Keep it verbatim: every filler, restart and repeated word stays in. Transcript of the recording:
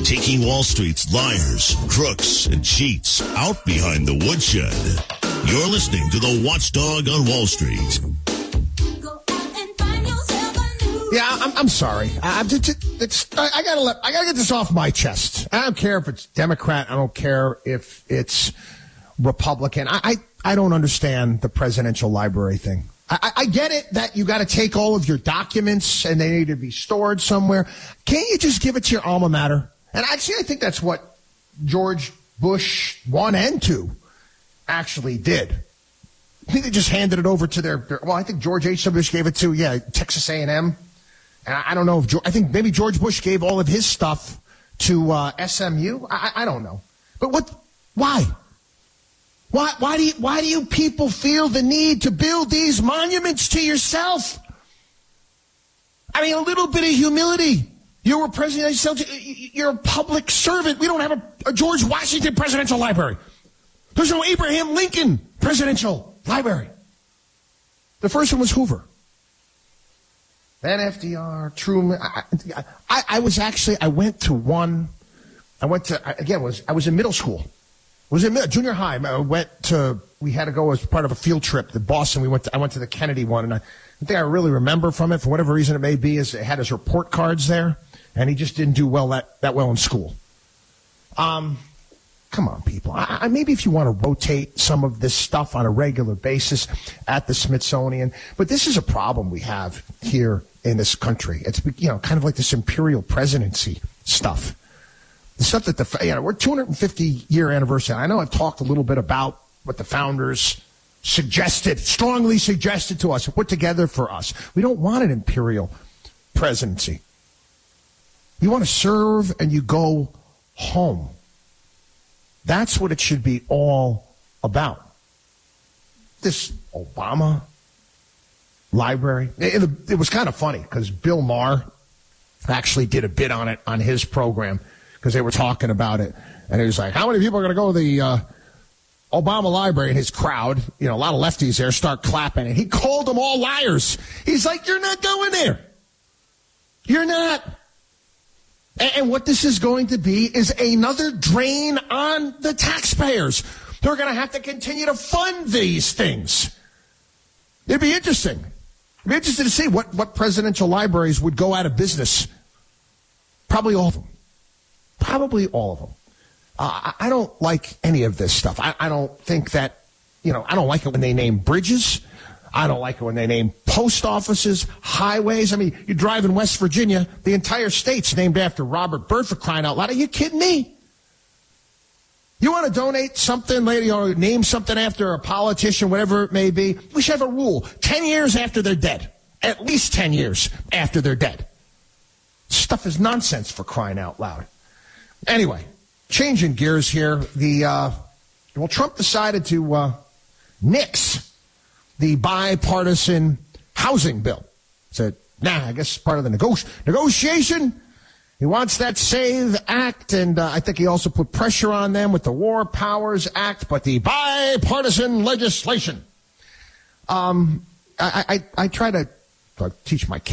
taking Wall Street's liars, crooks, and cheats out behind the woodshed. You're listening to the Watchdog on Wall Street. Yeah, I'm, I'm sorry. I, I'm just, it's, I, I gotta let, I gotta get this off my chest. I don't care if it's Democrat. I don't care if it's Republican. I, I, I don't understand the presidential library thing. I, I get it that you got to take all of your documents and they need to be stored somewhere. Can't you just give it to your alma mater? And actually, I think that's what George Bush one and two actually did. I think they just handed it over to their, their well, I think George H W. Bush gave it to, yeah, Texas A and M. And I, I don't know if, I think maybe George Bush gave all of his stuff to uh, S M U. I, I don't know. But what, why? Why, why do you, why do you people feel the need to build these monuments to yourself? I mean, a little bit of humility. You were president yourself. You're a public servant. We don't have a, a George Washington presidential library. There's no Abraham Lincoln presidential library. The first one was Hoover. Then F D R, Truman. I, I, I was actually, I went to one, I went to, again, was I was in middle school. Was in junior high. I went to, we had to go as part of a field trip to Boston. We went to, I went to the Kennedy one, and I, the thing I really remember from it, for whatever reason it may be, is it had his report cards there, and he just didn't do well that, that well in school. Um, come on, people. I, I, maybe if you want to rotate some of this stuff on a regular basis at the Smithsonian, but this is a problem we have here in this country. It's, you know, kind of like this imperial presidency stuff. The stuff that the, you know, we're two hundred fifty year anniversary. I know I've talked a little bit about what the founders suggested, strongly suggested to us, put together for us. We don't want an imperial presidency. You want to serve and you go home. That's what it should be all about. This Obama library, it, it was kind of funny because Bill Maher actually did a bit on it on his program, because they were talking about it. And he was like, how many people are going to go to the uh, Obama library? And his crowd, you know, a lot of lefties there, start clapping. And he called them all liars. He's like, you're not going there. You're not. And, and what this is going to be is another drain on the taxpayers. They're going to have to continue to fund these things. It'd be interesting. It'd be interesting to see what, what presidential libraries would go out of business. Probably all of them. Probably all of them. Uh, I don't like any of this stuff. I, I don't think that, you know, I don't like it when they name bridges. I don't like it when they name post offices, highways. I mean, you drive in West Virginia, the entire state's named after Robert Byrd, for crying out loud. Are you kidding me? You want to donate something, lady, or name something after a politician, whatever it may be? We should have a rule. Ten years after they're dead. At least ten years after they're dead. Stuff is nonsense, for crying out loud. Anyway, changing gears here. The uh, well, Trump decided to uh, nix the bipartisan housing bill. Said, nah, I guess it's part of the nego- negotiation. He wants that SAVE Act, and uh, I think he also put pressure on them with the War Powers Act, but the bipartisan legislation. Um, I, I, I try to uh, teach my kids